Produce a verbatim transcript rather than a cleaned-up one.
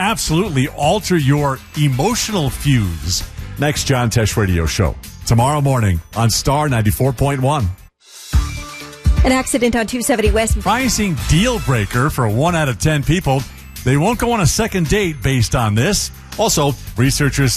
absolutely alter your emotional fuse. Next John Tesh Radio Show. Tomorrow morning on Star ninety-four point one. An accident on two seventy West. Pricing deal breaker for one out of ten people. They won't go on a second date based on this. Also, researchers